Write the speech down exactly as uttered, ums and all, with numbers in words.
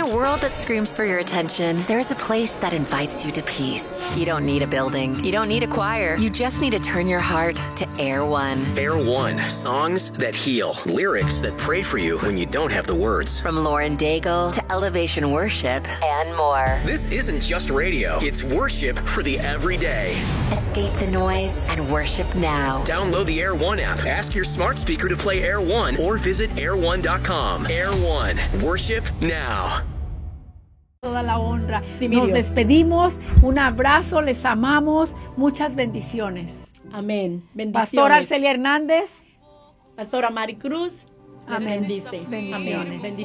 a world that screams for your attention, there's a place that invites you to peace. You don't need a building. You don't need a choir. You just need to turn your heart to Air One. Air One. Songs that heal. Lyrics that pray for you when you don't have the words. From Lauren Daigle to Elevation Worship and more. This isn't just radio. It's worship for the everyday. Escape the noise and worship now. Download the Air One app. Ask your smart speaker to play Air One or visit air one dot com. Air One. Worship now. Toda la honra. Sí, Nos Dios. despedimos. Un abrazo. Les amamos. Muchas bendiciones. Amén. Bendiciones. Pastora Arcelia Hernández. Pastora Mari Cruz. Les Amén. bendice. Bendiciones. Amén. Bendiciones.